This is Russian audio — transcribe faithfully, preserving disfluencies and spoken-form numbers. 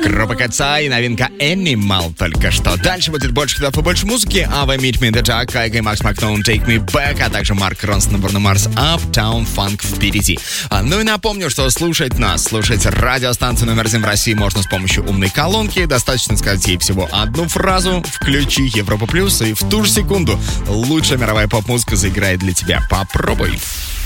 Группа Каца и новинка Animal только что. Дальше будет больше хитов и больше музыки. Ava, Meet Me in the Dark, Кайга и Макс Макноун, Take Me Back, а также Марк Ронсон, Bruno Mars, Uptown Funk впереди. А, ну и напомню, что слушать нас, слушать радиостанцию номер один в России можно с помощью умной колонки. Достаточно сказать ей всего одну фразу: включи Европа Плюс, и в ту же секунду лучшая мировая поп-музыка заиграет для тебя. Попробуй.